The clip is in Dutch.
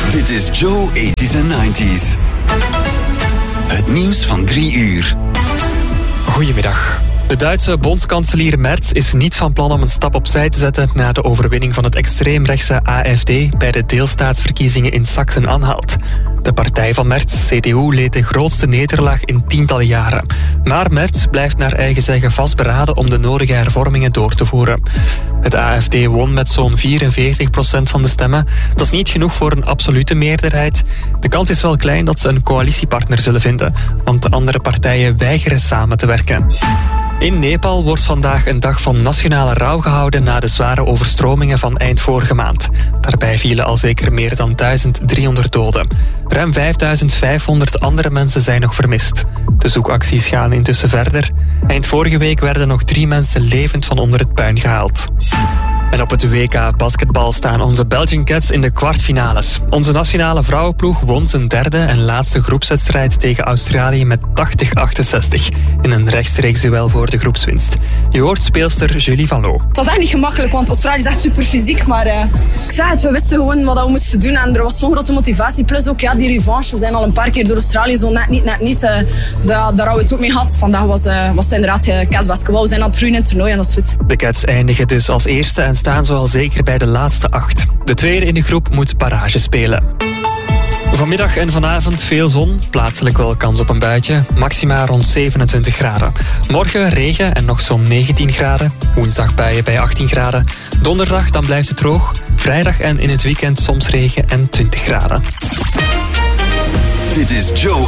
Dit is Joe 80s en 90s. Het nieuws van 3 uur. Goedemiddag. De Duitse bondskanselier Merz is niet van plan om een stap opzij te zetten na de overwinning van het extreemrechtse AfD bij de deelstaatsverkiezingen in Sachsen-Anhalt. De partij van Merz, CDU, leed de grootste nederlaag in tientallen jaren. Maar Merz blijft naar eigen zeggen vastberaden om de nodige hervormingen door te voeren. Het AfD won met zo'n 44% van de stemmen. Dat is niet genoeg voor een absolute meerderheid. De kans is wel klein dat ze een coalitiepartner zullen vinden, want de andere partijen weigeren samen te werken. In Nepal wordt vandaag een dag van nationale rouw gehouden na de zware overstromingen van eind vorige maand. Daarbij vielen al zeker meer dan 1300 doden. Ruim 5500 andere mensen zijn nog vermist. De zoekacties gaan intussen verder. Eind vorige week werden nog 3 mensen levend van onder het puin gehaald. En op het WK basketbal staan onze Belgian Cats in de kwartfinales. Onze nationale vrouwenploeg won zijn derde en laatste groepswedstrijd tegen Australië met 80-68. In een rechtstreeks duel voor de groepswinst. Je hoort speelster Julie Van Loo. Het was echt niet gemakkelijk, want Australië is echt super fysiek. Maar ik zei het, we wisten gewoon wat we moesten doen. En er was zo'n grote motivatie. Plus ook die revanche. We zijn al een paar keer door Australië zo net niet. Daar hadden we het ook mee gehad. Vandaag was het inderdaad Cats basketbal. We zijn aan het groeien in het toernooi en dat is goed. De Cats eindigen dus als eerste en staan zo al zeker bij de laatste 8. De tweede in de groep moet barrage spelen. Vanmiddag en vanavond veel zon, plaatselijk wel kans op een buitje, maxima rond 27 graden. Morgen regen en nog zo'n 19 graden, woensdag buien bij 18 graden. Donderdag dan blijft het droog, vrijdag en in het weekend soms regen en 20 graden. Dit is Joe